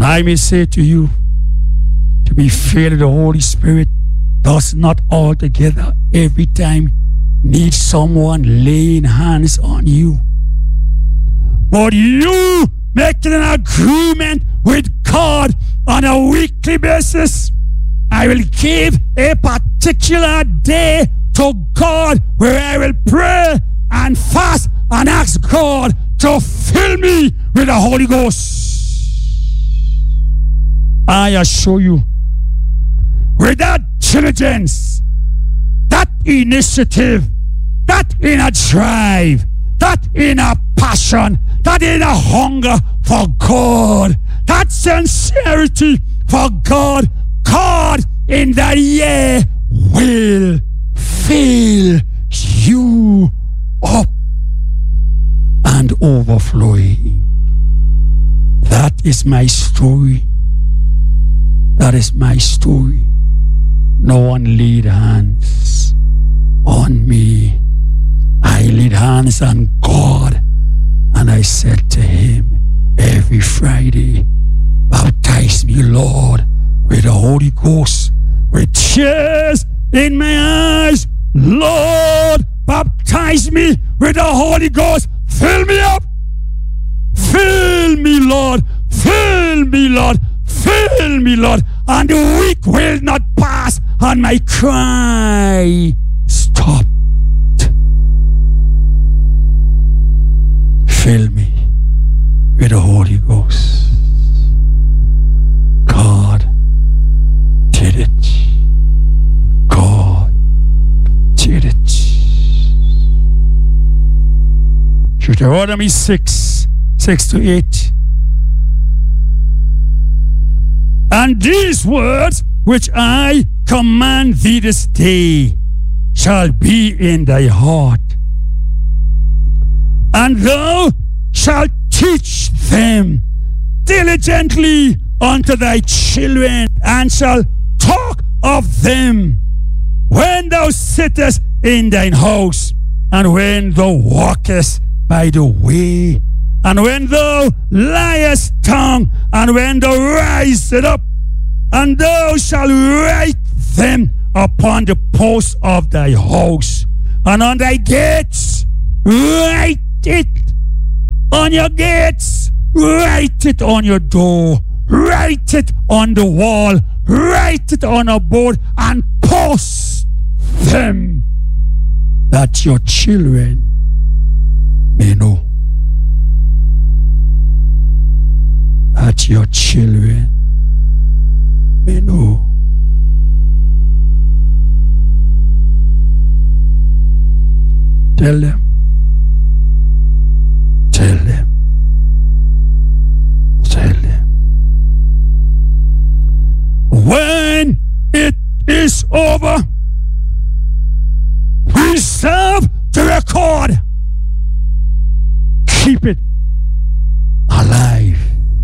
I may say to you, to be filled with the Holy Spirit does not altogether every time need someone laying hands on you. But you making an agreement with God on a weekly basis. I will give a particular day to God where I will pray and fast and ask God to fill me with the Holy Ghost. I assure you, with that diligence, that initiative, that inner drive, that inner passion, that inner hunger for God, that sincerity for God, God in that year will fill you up and overflowing. That is my story. That is my story. No one laid hands on me. I laid hands on God, and I said to him every Friday, baptize me, Lord, with the Holy Ghost, with tears in my eyes. Lord, baptize me with the Holy Ghost. Fill me up. Fill me, Lord. Fill me, Lord. Fill me, Lord. And the week will not pass, and my cry stopped. Fill me with the Holy Ghost. God did it. God did it. Deuteronomy 6:6-8. And these words which I command thee this day shall be in thy heart, and thou shalt teach them diligently unto thy children, and shalt talk of them when thou sittest in thine house, and when thou walkest by the way, and when thou liest down, and when thou risest up, and thou shalt write them upon the posts of thy house, and on thy gates. Write it on your gates. Write it on your door. Write it on the wall. Write it on a board and post them, that your children may know. That your children may know. Tell them. Tell them. Tell them. When it is over, preserve the record. Keep it alive.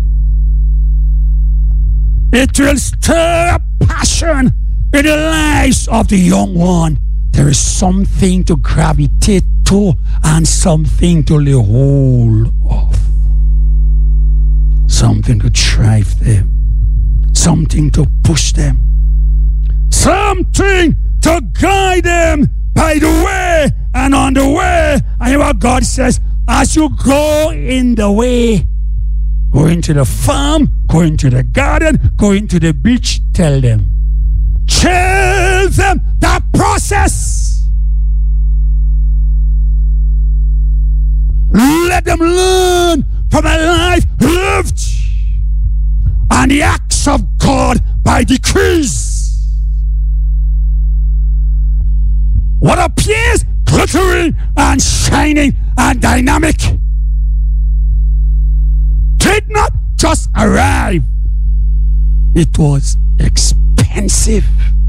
It will stir a passion in the lives of the young one. There is something to gravitate to and something to lay hold of. Something to drive them. Something to push them. Something to guide them by the way and on the way. And what God says, as you go in the way, go into the farm, go into the garden, go into the beach, tell them. Tell them that process. Let them learn from a life lived and the acts of God by decrees. What appears glittering and shining and dynamic did not just arrive. It was expensive.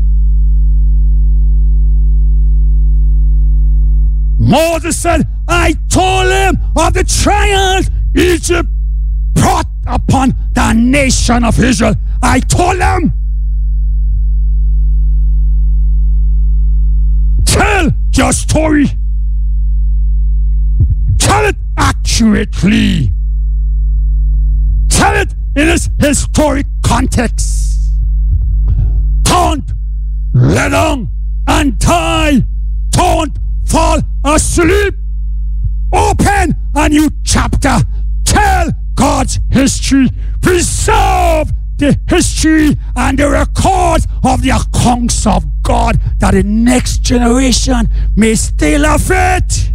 Moses said, I told him of the trials Egypt brought upon the nation of Israel. I told them, tell your story. Tell it accurately. Tell it in its historic context. Don't lay down and die. Don't fall asleep. Open a new chapter. Tell God's history. Preserve the history and the records of the accounts of God, that the next generation may still have it.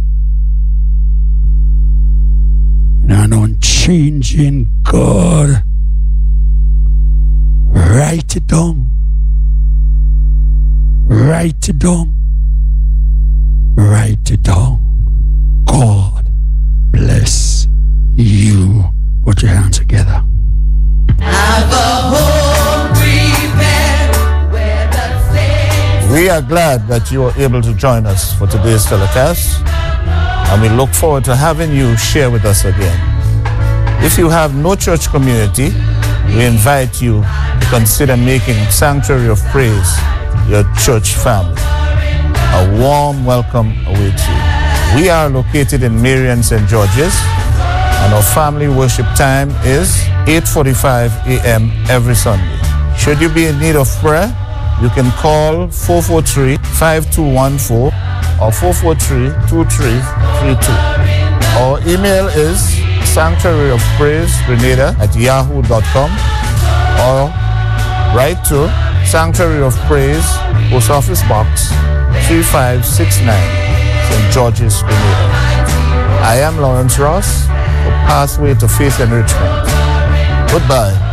An unchanging God. Write it down. Write it down. Write it down. God bless you. Put your hands together. We are glad that you are able to join us for today's telecast, and we look forward to having you share with us again. If you have no church community, we invite you to consider making Sanctuary of Praise your church family. A warm welcome awaits you. We are located in Marion, St. George's, and our family worship time is 8:45 a.m. every Sunday. Should you be in need of prayer, you can call 443-5214 or 443-2332. Our email is sanctuaryofpraisegrenada@yahoo.com, or write to Sanctuary of Praise, Post Office Box 3569, St. George's, Grenada. I am Lawrence Ross for Pathway to Faith Enrichment. Goodbye.